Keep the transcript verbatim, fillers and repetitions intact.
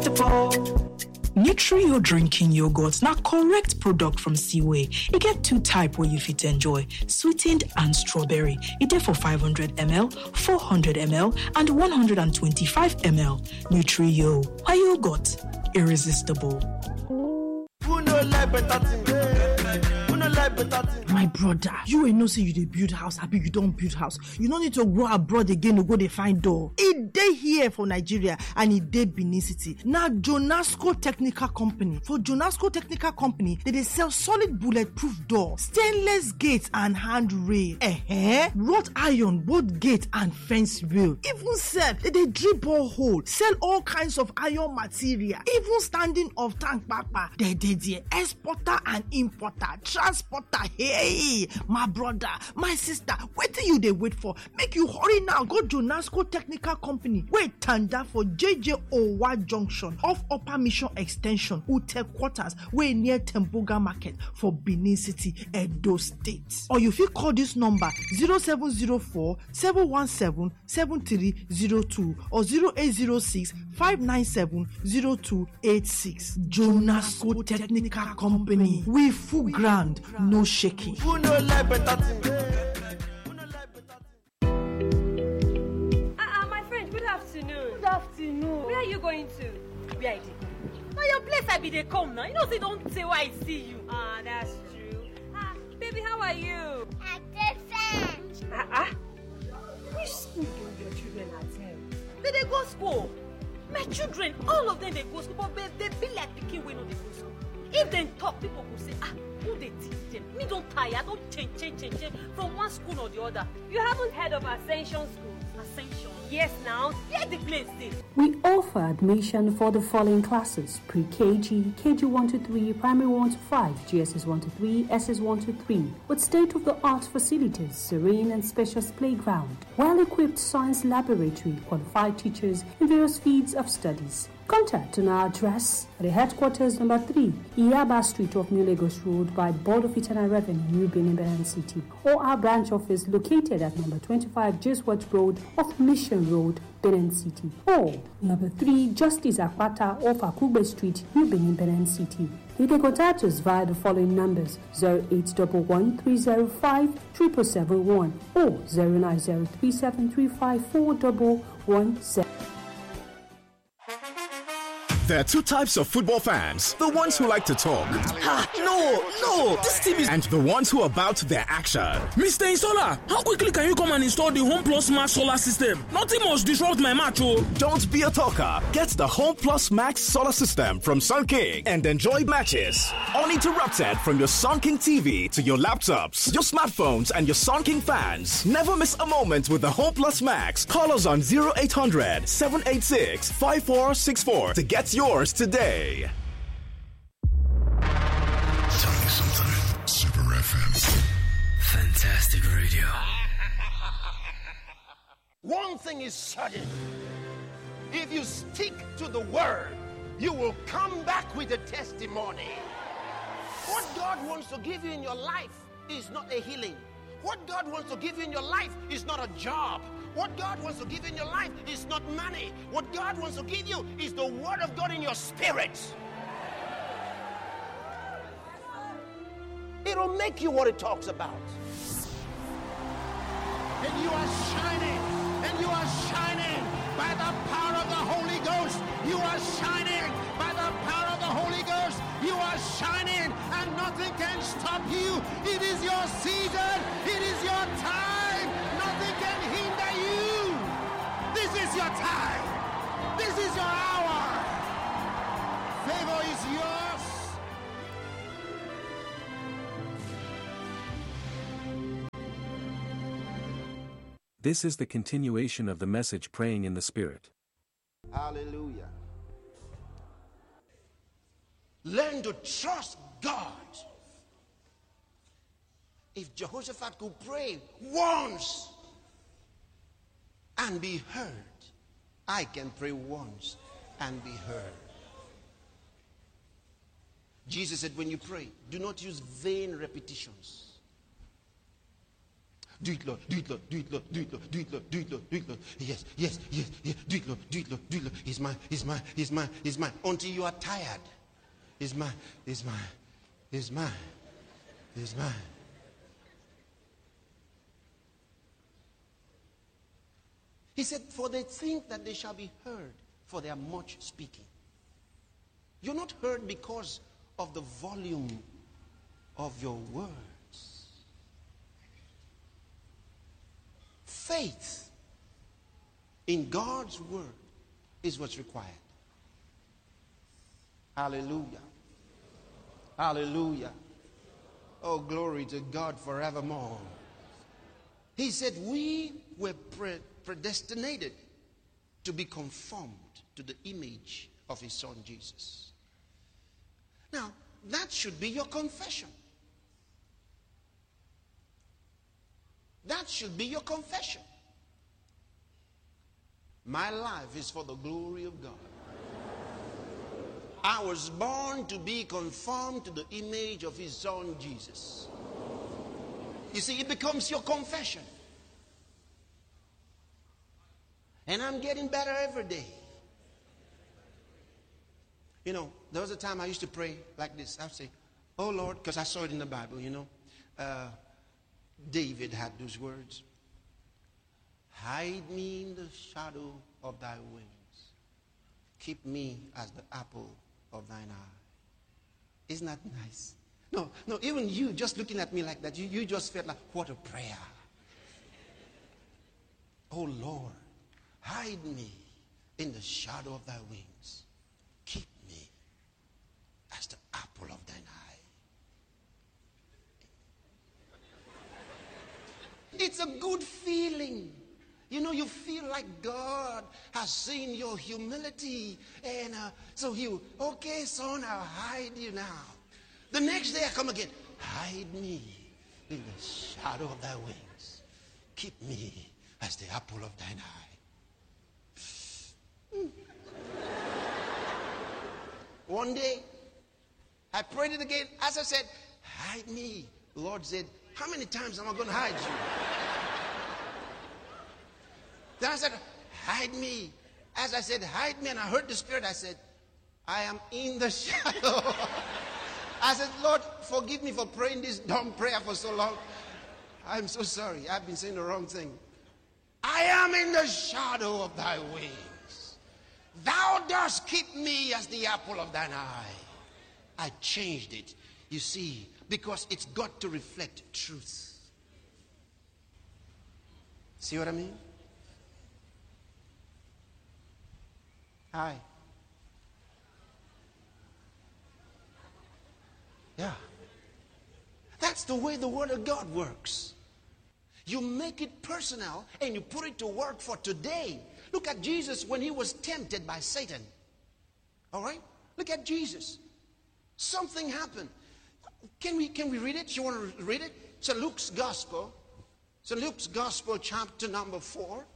irresistible. Nutrio drinking yogurt na correct product from Seaway. E get two type wey you fit enjoy, sweetened and strawberry. E dey for five hundred milliliters, four hundred milliliters and one hundred twenty-five milliliters. Nutrio, why yogurt? Irresistible. Who no like better thing? Who no like better thing? My brother, you ain't no say you dey build house, abi you don't build house. You no need to go abroad again to go dey find door. E dey here for Nigeria and e dey Benin City. Na Jonasco Technical Company. For Jonasco Technical Company, they dey sell solid bulletproof door, stainless gates and handrail, eh, wrought iron, both gate and fence rail. Even sell, they dey drill borehole, sell all kinds of iron material, even standing of tank papa. They dey there, exporter and importer, transporter. Hey, my brother, my sister, wetin you dey wait for? Make you hurry now, go Jonasco Technical Company. Wait, tanda for J J Owa Junction off Upper Mission Extension, Ute Quarters, way near Temboga Market for Benin City, Edo State. Or you fit call this number zero seven zero four, seven one seven, seven three zero two or zero eight zero six, five nine seven, zero two eight six. Jonasco Technical Company. We full ground, no shaking. Who no like better thing? Ah, uh, my friend, good afternoon. Good afternoon. Where are you going to? Where I did? Now your place I be they come now. You know, say don't say why I see you. Ah, that's true. Ah, baby, how are you? I'm different. Ah, ah. Which school do your children attend? They they go school. My children, all of them they go school, but they, they be like picking when they go school. If they talk, people will say, ah, who they teach them? Me don't tire, don't change, change, change, change from one school or the other. You haven't heard of Ascension School? Ascension? Yes, now. Here's the place is. We offer admission for the following classes: pre-K G, K G one to three, primary one to five, G S S one to three, S S one to three, with state-of-the-art facilities, serene and spacious playground, well-equipped science laboratory, qualified teachers in various fields of studies. Contact on our address at the headquarters number three, Iyaba Street off New Lagos Road by Board of Internal Revenue, New Benin, Benin City, or our branch office located at number twenty-five, Jeswat Road off Mission Road, Benin City, or number three, Justice Akwata off Akugbe Street, New Benin, Benin City. You can contact us via the following numbers: zero eight one one, three zero five, seven seven seven one or zero nine zero three seven three five four one one seven. There are two types of football fans. The ones who like to talk. Ah, no, no, this team is... And the ones who are about their action. Mister Installer, how quickly can you come and install the Home Plus Max solar system? Nothing must disrupt my match, oh. Don't be a talker. Get the Home Plus Max solar system from Sun King and enjoy matches uninterrupted from your Sun King T V to your laptops, your smartphones, and your Sun King fans. Never miss a moment with the Home Plus Max. Call us on zero eight hundred, seven eight six, five four six four to get yours today. Tell me something. Super F M. Fantastic radio. One thing is certain. If you stick to the word, you will come back with a testimony. What God wants to give you in your life is not a healing. What God wants to give you in your life is not a job. What God wants to give you in your life is not money. What God wants to give you is the word of God in your spirit. It'll make you what it talks about. And you are shining, and you are shining by the power of the Holy Ghost. You are shining by the power of the Holy Ghost. You are shining, and nothing can stop you. It is your season. It is your time. Nothing can hinder you. This is your time. This is your hour. Favor is yours. This is the continuation of the message Praying in the Spirit. Hallelujah. Learn to trust God. If Jehoshaphat could pray once and be heard, I can pray once and be heard. Jesus said, when you pray, do not use vain repetitions. do it, Lord, do it, Lord, do it, Lord, do it, Lord, do it, Lord, do it, Lord, do it, Lord. Yes, yes, yes, yes, do it, Lord, do it, Lord, do it, Lord. It's mine, it's mine, it's mine, it's mine. Until you are tired. It's mine, it's mine, it's mine, it's mine. He said, for they think that they shall be heard for their much speaking. You're not heard because of the volume of your words. Faith in God's word is what's required. Hallelujah. Hallelujah. Oh, glory to God forevermore. He said, we were pre- predestinated to be conformed to the image of his son Jesus. Now, that should be your confession. That should be your confession. My life is for the glory of God. I was born to be conformed to the image of his son Jesus. You see, it becomes your confession. And I'm getting better every day. You know, there was a time I used to pray like this. I would say, oh Lord, because I saw it in the Bible, you know. Uh, David had those words. Hide me in the shadow of thy wings. Keep me as the apple of thine eye. Isn't that nice? No, no, even you just looking at me like that, you, you just felt like, what a prayer. Oh Lord, hide me in the shadow of thy wings. Keep me as the apple of thine eye. It's a good feeling. You know, you feel like God has seen your humility. And uh, so he, okay, son, I'll hide you now. The next day I come again. Hide me in the shadow of thy wings. Keep me as the apple of thine eye. Mm. One day, I prayed it again. As I said, hide me. The Lord said, how many times am I going to hide you? Then I said, hide me. As I said, hide me, and I heard the Spirit, I said, I am in the shadow. I said, Lord, forgive me for praying this dumb prayer for so long. I'm so sorry. I've been saying the wrong thing. I am in the shadow of thy wings. Thou dost keep me as the apple of thine eye. I changed it, you see, because it's got to reflect truth. See what I mean? Hi. Yeah. That's the way the Word of God works. You make it personal and you put it to work for today. Look at Jesus when he was tempted by Satan. All right? Look at Jesus. Something happened. Can we, can we read it? You want to read it? Saint Luke's Gospel. Saint Luke's Gospel, chapter number four.